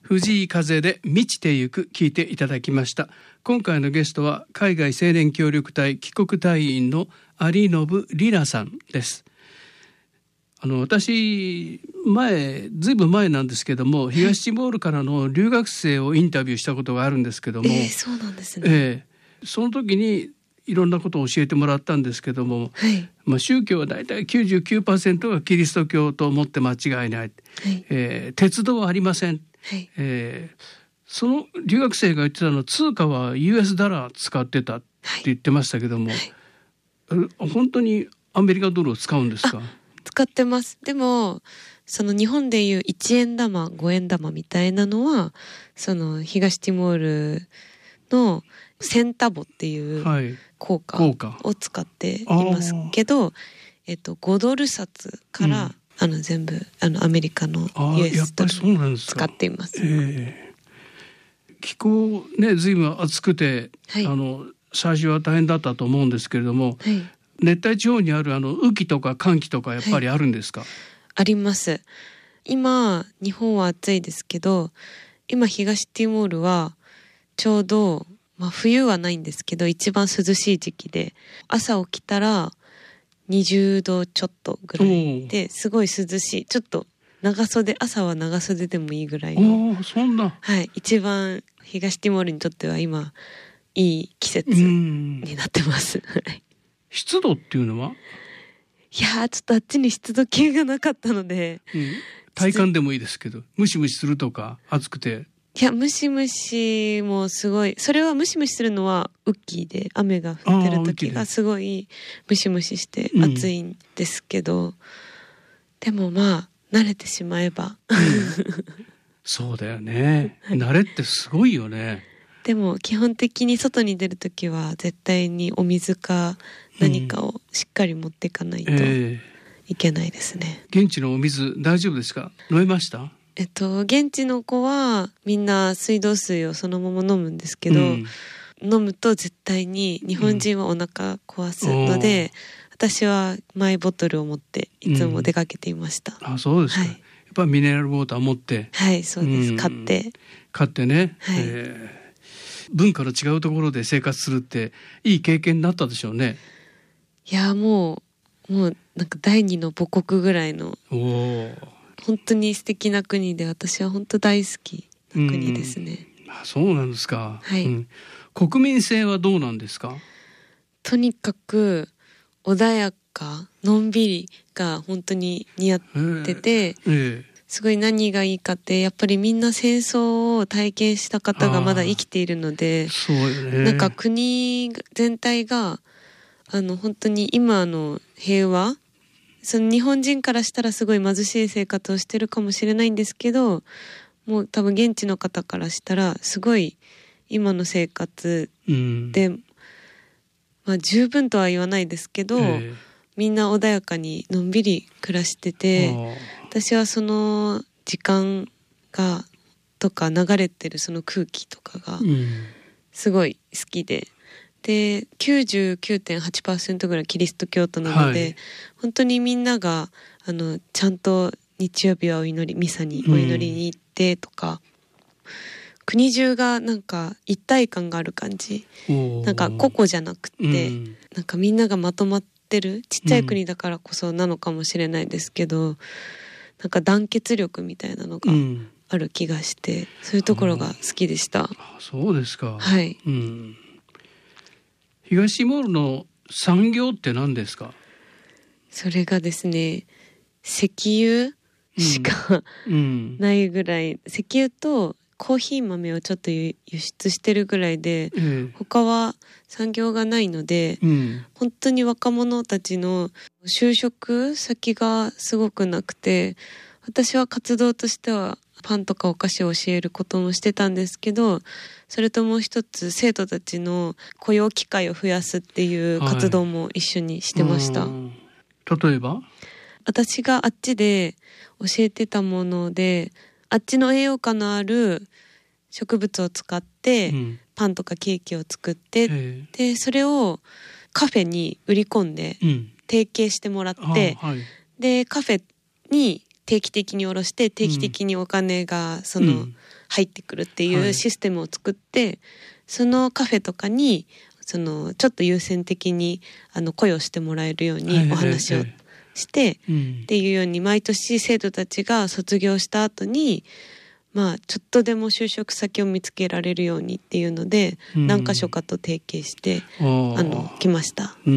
藤井風で満ちてゆく聞いていただきました。今回のゲストは海外青年協力隊帰国隊員の有信里奈さんです。私ずいぶん前なんですけども、東ティモールからの留学生をインタビューしたことがあるんですけども、 そうなんですね。 その時にいろんなことを教えてもらったんですけども、宗教はだいたい 99% がキリスト教と思って間違いない、鉄道はありません、その留学生が言ってたのは通貨は US ダラー使ってたって言ってましたけども、本当にアメリカドルを使うんですか？ 使ってます。でもその日本でいう1円玉5円玉みたいなのはその東ティモールのセンタボっていう硬貨を使っていますけど、5ドル札から、全部アメリカの US ドル使っています。 気候ね、ずいぶん暑くて、最初は大変だったと思うんですけれども、熱帯地方にある雨季とか寒季とかやっぱりあるんですか？ あります。今日本は暑いですけど、今東ティモールはちょうど、冬はないんですけど一番涼しい時期で、朝起きたら20度ちょっとぐらいですごい涼しい。ちょっと朝は長袖でもいいぐらいの、 そんな、 一番東ティモールにとっては今いい季節になってます。 湿度っていうのは？ いやちょっとあっちに湿度計がなかったので、 体感でもいいですけど、ムシムシするとか暑くて。 いやムシムシもすごい、それはムシムシするのは雨季で雨が降ってる時がすごいムシムシして暑いんですけど、でも慣れてしまえば、 そうだよね、慣れってすごいよね。 でも基本的に外に出るときは絶対にお水か何かをしっかり持っていかないといけないですね。 現地のお水大丈夫ですか？飲めました？ 現地の子はみんな水道水をそのまま飲むんですけど、飲むと絶対に日本人はお腹壊すので、私はマイボトルを持っていつも出かけていました。 そうですか。やっぱりミネラルウォーター持って。 そうです。買ってね、 文化の違うところで生活するっていい経験になったでしょうね。 いやもうなんか第二の母国ぐらいの本当に素敵な国で、私は本当大好きな国ですね。 そうなんですか。国民性はどうなんですか？ とにかく穏やかのんびりが本当に似合ってて、すごい何がいいかってやっぱりみんな戦争を体験した方がまだ生きているので、なんか国全体が本当に今の平和、その日本人からしたらすごい貧しい生活をしてるかもしれないんですけど、もう多分現地の方からしたらすごい今の生活で、十分とは言わないですけど、みんな穏やかにのんびり暮らしてて、私はその時間とか流れてるその空気とかがすごい好きで、99.8% ぐらいキリスト教徒なので、本当にみんながちゃんと日曜日はミサにお祈りに行ってとか、国中がなんか一体感がある感じ、なんか個々じゃなくて、なんかみんながまとまってる、ちっちゃい国だからこそなのかもしれないですけど、なんか団結力みたいなのがある気がして、そういうところが好きでした。 そうですか。東ティモールの産業って何ですか？ それがですね、石油しかないぐらい、石油とコーヒー豆をちょっと輸出してるぐらいで、他は産業がないので、本当に若者たちの就職先がすごくなくて、私は活動としてはパンとかお菓子を教えることもしてたんですけど、それともう一つ生徒たちの雇用機会を増やすっていう活動も一緒にしてました。 例えば？ 私があっちで教えてたもので、あっちの栄養価のある植物を使ってパンとかケーキを作って、でそれをカフェに売り込んで提携してもらって、でカフェに定期的に卸して定期的にお金が入ってくるっていうシステムを作って、そのカフェとかにちょっと優先的に声をしてもらえるようにお話をしてっていうように、毎年生徒たちが卒業した後にちょっとでも就職先を見つけられるようにっていうので、何か所かと提携して来ました。はい、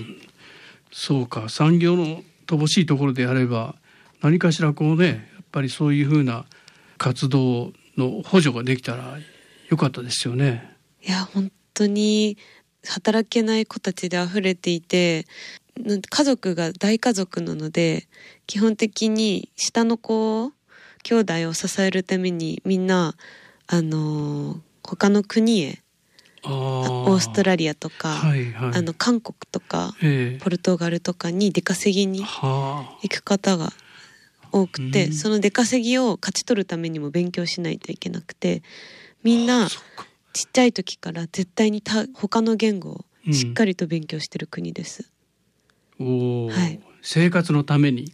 そうか、産業の乏しいところであれば何かしらこうね、やっぱりそういうふうな活動の補助ができたらよかったですよね。 いや本当に働けない子たちで溢れていて、家族が大家族なので、基本的に下の子兄弟を支えるためにみんな他の国へ、オーストラリアとか、韓国とか、ポルトガルとかに出稼ぎに行く方が多くて、その出稼ぎを勝ち取るためにも勉強しないといけなくて、みんなちっちゃい時から絶対に他の言語をしっかりと勉強してる国です。 生活のために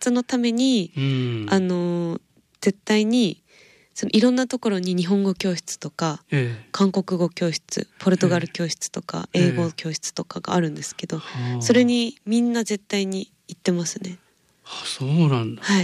絶対にいろんなところに日本語教室とか、韓国語教室、ポルトガル教室とか、英語教室とかがあるんですけど、それにみんな絶対に行ってますね。 そうなんだ。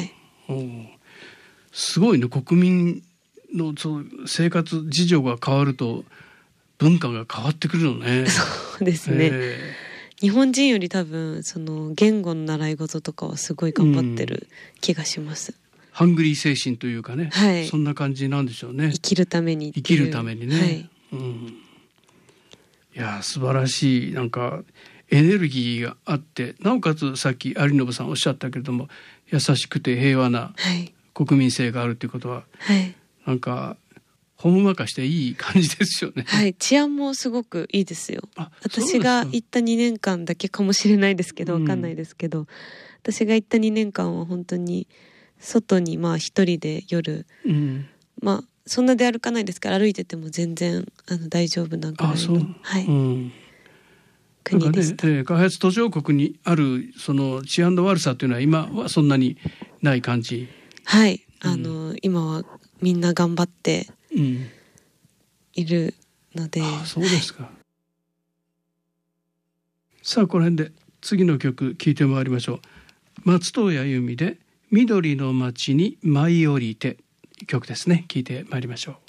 すごいね。国民の生活事情が変わると文化が変わってくるのね。 そうですね。日本人より多分言語の習い事とかはすごい頑張ってる気がします。 ハングリー精神というかね、そんな感じなんでしょうね。 生きるためにね。いや素晴らしい、なんかエネルギーがあって、なおかつさっき有信さんおっしゃったけれども、優しくて平和な国民性があるということは、なんかほんわかしていい感じですよね。 治安もすごくいいですよ。私が行った2年間だけかもしれないですけど、分かんないですけど、私が行った2年間は本当に外に一人で夜、そんな出歩かないですから、歩いてても全然大丈夫なぐらいの国でした。 開発途上国にあるその治安の悪さというのは今はそんなにない感じ。 今はみんな頑張っているので。 そうですか。さあこの辺で次の曲聴いてまいりましょう。松任谷由実で緑の街に舞い降りて、曲ですね。聴いてまいりましょう。